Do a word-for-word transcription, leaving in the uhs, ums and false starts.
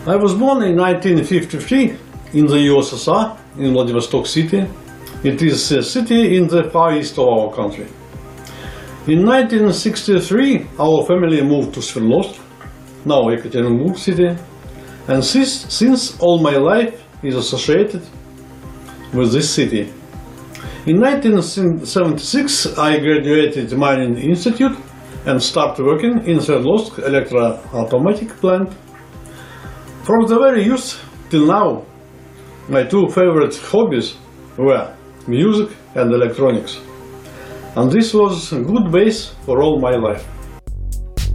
I was born in nineteen fifty-three in the U S S R, in Vladivostok city. It is a city in the far east of our country. In nineteen sixty-three our family moved to Sverdlovsk, now Ekaterinburg city, and since, since all my life is associated with this city. In nineteen seventy-six I graduated Mining Institute and started working in Sverdlovsk electro-automatic plant. From the very youth till now, my two favorite hobbies were music and electronics. And this was a good base for all my life.